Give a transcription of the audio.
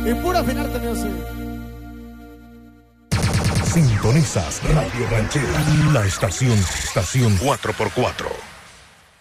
Y pura Finarte Music. Sintonizas Radio Ranchera, la estación 4x4.